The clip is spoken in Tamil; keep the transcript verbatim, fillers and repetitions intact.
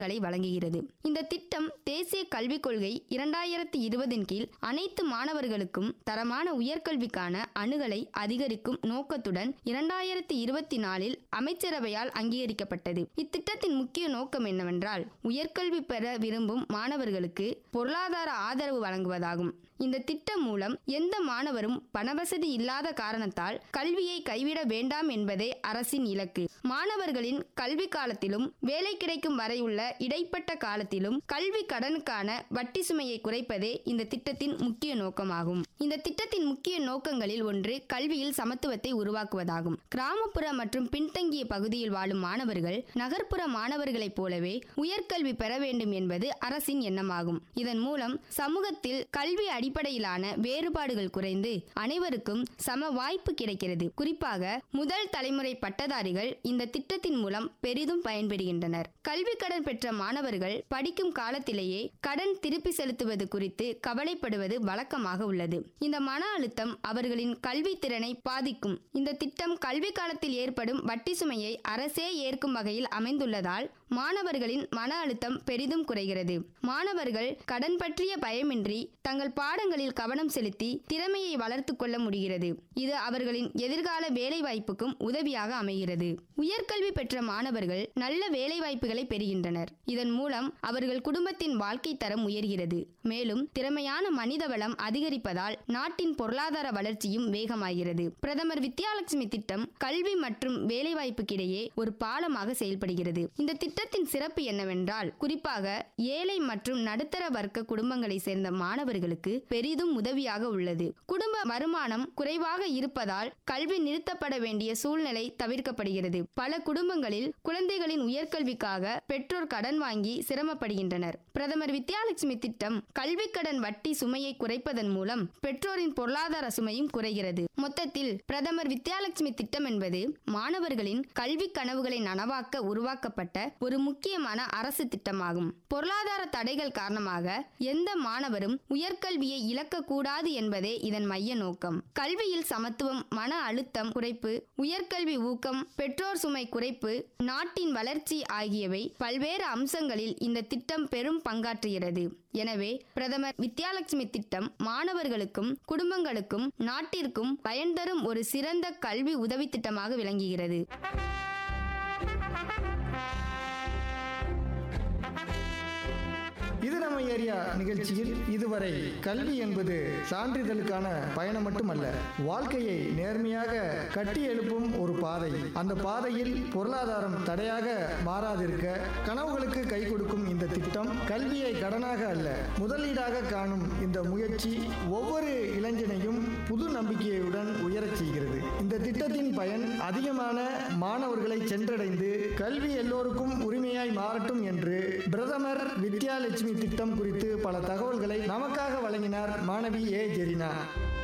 வழங்குகிறது. இந்த திட்டம் தேசிய கல்விக் கொள்கை இரண்டாயிரத்தி இருபதின் கீழ் அனைத்து மாணவர்களுக்கும் தரமான உயர்கல்விக்கான அணுகலை அதிகரிக்கும் நோக்கத்துடன் இரண்டாயிரத்தி இருபத்தி நாலில் அமைச்சரவையால் அங்கீகரிக்கப்பட்டது. இத்திட்டத்தின் முக்கிய நோக்கம் என்னவென்றால் உயர்கல்வி பெற விரும்பும் மாணவர்களுக்கு பொருளாதார ஆதரவு வழங்குவதாகும். இந்த திட்டம் மூலம் எந்த மாணவரும் பணவசதி இல்லாத காரணத்தால் கல்வியை கைவிட வேண்டாம் என்பதே அரசின் இலக்கு. மாணவர்களின் கல்வி காலத்திலும் வேலை கிடைக்கும் வரையுள்ள இடைப்பட்ட காலத்திலும் கல்வி கடனுக்கான வட்டி சுமையை குறைப்பதே இந்த திட்டத்தின் முக்கிய நோக்கமாகும். இந்த திட்டத்தின் முக்கிய நோக்கங்களில் ஒன்று கல்வியில் சமத்துவத்தை உருவாக்குவதாகும். கிராமப்புற மற்றும் பின்தங்கிய பகுதியில் வாழும் மாணவர்கள் நகர்ப்புற மாணவர்களைப் போலவே உயர்கல்வி பெற வேண்டும் என்பது அரசின் எண்ணமாகும். இதன் மூலம் சமூகத்தில் கல்வி அடிப்படையிலான வேறுபாடுகள் குறைந்து அனைவருக்கும் சம வாய்ப்பு கிடைக்கிறது. குறிப்பாக முதல் தலைமுறை பட்டதாரிகள் இந்த திட்டத்தின் மூலம் பெரிதும் பயன்பெறுகின்றனர். கல்வி கடன் பெற்ற மாணவர்கள் படிக்கும் காலத்திலேயே கடன் திருப்பி செலுத்துவது குறித்து கவலைப்படுவது வழக்கமாக உள்ளது. இந்த மன அழுத்தம் அவர்களின் கல்வி திறனை பாதிக்கும். இந்த திட்டம் கல்வி காலத்தில் ஏற்படும் வட்டி சுமையை அரசே ஏற்கும் வகையில் அமைந்துள்ளதால் மாணவர்களின் மன அழுத்தம் பெரிதும் குறைகிறது. மாணவர்கள் கடன் பற்றிய பயமின்றி தங்கள் பாடங்களில் கவனம் செலுத்தி திறமையை வளர்த்து கொள்ள முடிகிறது. இது அவர்களின் எதிர்கால வேலை வாய்ப்புக்கும் உதவியாக அமைகிறது. உயர்கல்வி பெற்ற மாணவர்கள் நல்ல வேலை வாய்ப்புகளை பெறுகின்றனர். இதன் மூலம் அவர்கள் குடும்பத்தின் வாழ்க்கை தரம் உயர்கிறது. மேலும் திறமையான மனித வளம் அதிகரிப்பதால் நாட்டின் பொருளாதார வளர்ச்சியும் வேகமாகிறது. பிரதமர் வித்யாலட்சுமி திட்டம் கல்வி மற்றும் வேலை வாய்ப்புக்கிடையே ஒரு பாலமாக செயல்படுகிறது. இந்த திட்டத்தின் சிறப்பு என்னவென்றால் குறிப்பாக ஏழை மற்றும் நடுத்தர வர்க்க குடும்பங்களை சேர்ந்த மாணவர்களுக்கு பெரிதும் உதவியாக உள்ளது. குடும்ப வருமானம் குறைவாக இருப்பதால் கல்வி நிறுத்தப்பட வேண்டிய சூழ்நிலை தவிர்க்கப்படுகிறது. பல குடும்பங்களில் குழந்தைகளின் உயர்கல்விக்காக பெற்றோர் கடன் வாங்கி சிரமப்படுகின்றனர். பிரதமர் வித்யாலட்சுமி திட்டம் கல்வி கடன் வட்டி சுமையை குறைப்பதன் மூலம் பெற்றோரின் பொருளாதார சுமையும் குறைகிறது. மொத்தத்தில் பிரதமர் வித்யாலட்சுமி திட்டம் என்பது மாணவர்களின் கல்வி கனவுகளை நனவாக்க உருவாக்கப்பட்ட ஒரு முக்கியமான அரசு திட்டமாகும். பொருளாதார தடைகள் காரணமாக எந்த மாணவரும் உயர்கல்வியை இழக்கக்கூடாது என்பதே இதன் மைய நோக்கம். கல்வியில் சமத்துவம், மன அழுத்தம் குறைப்பு, உயர்கல்வி ஊக்கம், பெற்றோர் சுமை குறைப்பு, நாட்டின் வளர்ச்சி ஆகியவை பல்வேறு அம்சங்களில் இந்த திட்டம் பெரும் பங்காற்றுகிறது. எனவே பிரதமர் வித்யாலட்சுமி திட்டம் மாணவர்களுக்கும் குடும்பங்களுக்கும் நாட்டிற்கும் பயன் தரும் ஒரு சிறந்த கல்வி உதவி திட்டமாக விளங்குகிறது. இது நம்ம ஏரியா நிகழ்ச்சியில் இதுவரை கல்வி என்பது சான்றிதழுக்கான பயணம் மட்டுமல்ல, வாழ்க்கையை நேர்மையாக கட்டி எழுப்பும் ஒரு பாதை. அந்த பாதையில் பொருளாதாரம் தடையாக மாறாதிருக்க கனவுகளுக்கு கை கொடுக்கும் இந்த திட்டம் கல்வியை கடனாக அல்ல முதலீடாக காணும் இந்த முயற்சி ஒவ்வொரு இளைஞனையும் புது நம்பிக்கையுடன் உயரச் செய்கிறது. இந்த திட்டத்தின் பயன் அதிகமான மாணவர்களை சென்றடைந்து கல்வி எல்லோருக்கும் உரிமையாய் மாறட்டும் என்று பிரதமர் வித்யாலட்சுமி திட்டம் குறித்து பல தகவல்களை நமக்காக வழங்கினார் மாணவி ஏ ஜெரினா.